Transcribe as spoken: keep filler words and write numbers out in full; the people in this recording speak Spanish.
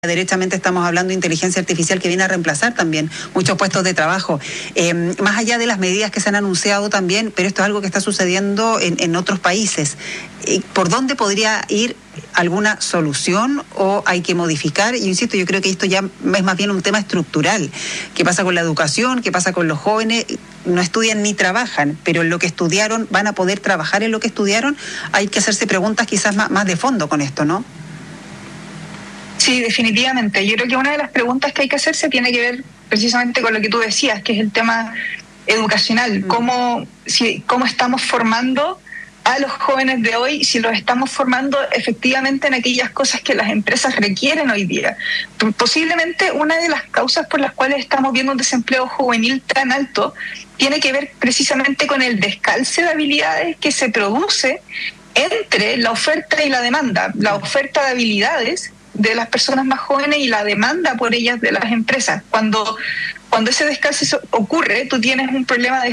Derechamente estamos hablando de inteligencia artificial que viene a reemplazar también muchos puestos de trabajo. Eh, más allá de las medidas que se han anunciado también, pero esto es algo que está sucediendo en, en otros países. ¿Por dónde podría ir alguna solución o hay que modificar? Yo insisto, yo creo que esto ya es más bien un tema estructural. ¿Qué pasa con la educación? ¿Qué pasa con los jóvenes? No estudian ni trabajan, pero en lo que estudiaron, ¿van a poder trabajar en lo que estudiaron? Hay que hacerse preguntas quizás más, más de fondo con esto, ¿no? Sí, definitivamente. Yo creo que una de las preguntas que hay que hacerse tiene que ver precisamente con lo que tú decías, que es el tema educacional. ¿Cómo, si, cómo estamos formando a los jóvenes de hoy, si los estamos formando efectivamente en aquellas cosas que las empresas requieren hoy día? Posiblemente una de las causas por las cuales estamos viendo un desempleo juvenil tan alto tiene que ver precisamente con el descalce de habilidades que se produce entre la oferta y la demanda. La oferta de habilidades de las personas más jóvenes y la demanda por ellas de las empresas. Cuando, cuando ese descalce ocurre, tú tienes un problema de